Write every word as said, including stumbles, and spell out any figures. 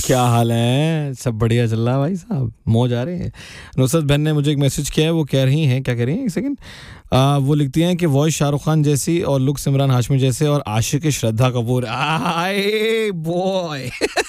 क्या हाल है? सब बढ़िया चल रहा है भाई साहब, मौज आ रही है। नुसरत बहन ने मुझे एक मैसेज किया है, वो कह रही हैं, क्या कह रही हैं, एक सेकंड। आ, वो लिखती हैं कि वॉइस शाहरुख खान जैसी और लुक सिमरान हाशमी जैसे और आशिक श्रद्धा कपूर। आए बॉय